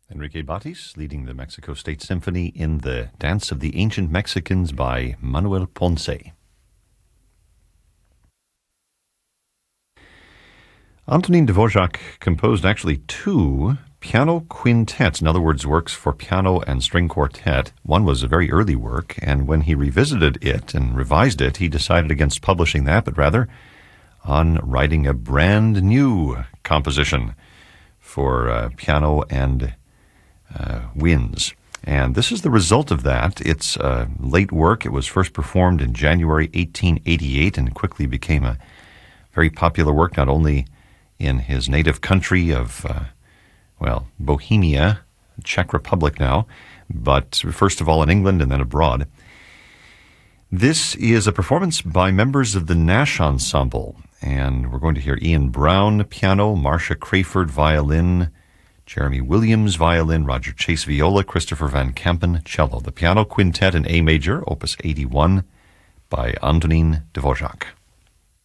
Enrique Batis leading the Mexico State Symphony in the Dance of the Ancient Mexicans by Manuel Ponce. Antonin Dvorak composed actually two piano quintets, in other words, works for piano and string quartet. One was a very early work, and when he revisited it and revised it, he decided against publishing that, but rather on writing a brand new composition for piano and winds. And this is the result of that. It's late work. It was first performed in January 1888 and quickly became a very popular work, not only in his native country of, Bohemia, Czech Republic now, but first of all in England and then abroad. This is a performance by members of the Nash Ensemble, and we're going to hear Ian Brown, piano, Marcia Crayford, violin, Jeremy Williams, violin, Roger Chase, viola, Christopher Van Kampen, cello. The piano quintet in A major, opus 81, by Antonin Dvorak.